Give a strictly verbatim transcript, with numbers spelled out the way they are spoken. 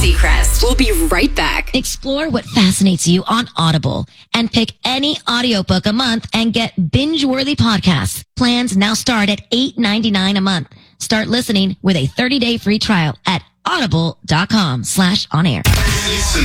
Seacrest. We'll be right back. Explore what fascinates you on Audible and pick any audiobook a month and get binge-worthy podcasts. Plans now start at eight ninety-nine a month. Start listening with a thirty-day free trial at audible.com slash on air.